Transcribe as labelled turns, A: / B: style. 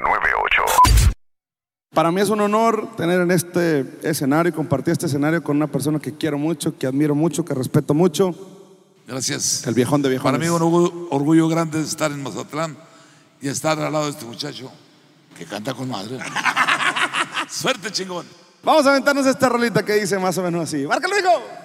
A: 98.
B: Para mí es un honor tener en este escenario y compartir este escenario con una persona que quiero mucho, que admiro mucho, que respeto mucho.
C: Gracias.
B: El viejón de viejones.
C: Para mí un orgullo grande es estar en Mazatlán y estar al lado de este muchacho que canta con madre. Suerte, chingón.
B: Vamos a aventarnos esta rolita que dice más o menos así. ¡Márcalo, hijo!